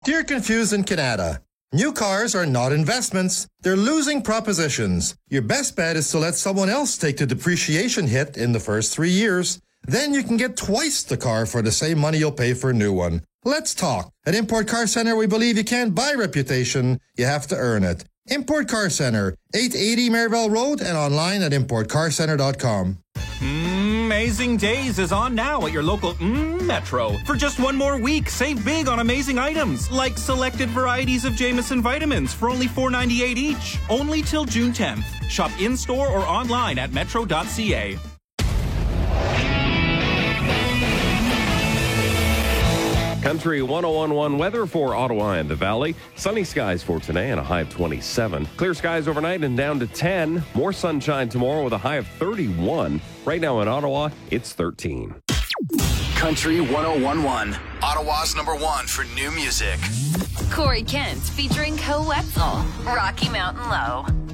You're confused in Canada. New cars are not investments. They're losing propositions. Your best bet is to let someone else take the depreciation hit in the first 3 years. Then you can get twice the car for the same money you'll pay for a new one. Let's talk. At Import Car Center, we believe you can't buy reputation. You have to earn it. Import Car Center, 880 Maribel Road, and online at importcarcenter.com. Amazing Days is on now at your local Metro. For just one more week, save big on amazing items like selected varieties of Jameson vitamins for only $4.98 each. Only till June 10th. Shop in-store or online at metro.ca. Country 101.1 weather for Ottawa and the Valley. Sunny skies for today and a high of 27. Clear skies overnight and down to 10. More sunshine tomorrow with a high of 31. Right now in Ottawa, it's 13. Country 101.1. Ottawa's #1 for new music. Corey Kent featuring Co Wetzel, Rocky Mountain Low.